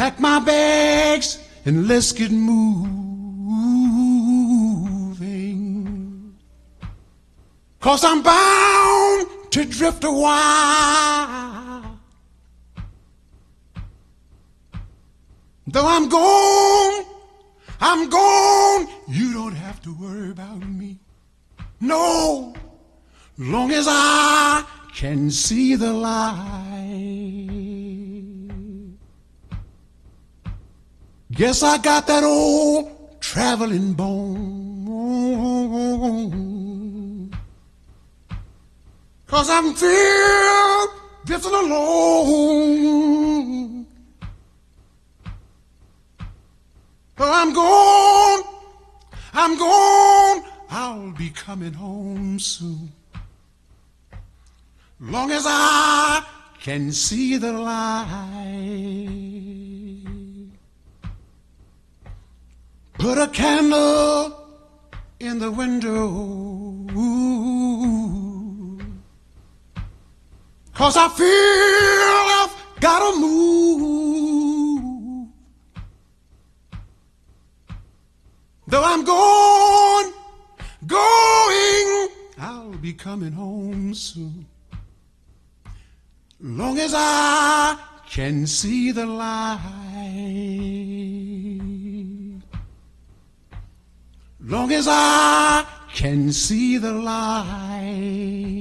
pack my bags and let's get moving. 'Cause I'm bound to drift a while. Though I'm gone, you don't have to worry about me. No, long as I can see the light. Guess I got that old traveling bone. 'Cause I'm still drifting alone. But I'm gone, I'll be coming home soon. Long as I can see the light. Put a candle in the window, 'cause I feel I've gotta move. Though I'm going, I'll be coming home soon. Long as I can see the light. Long as I can see the light.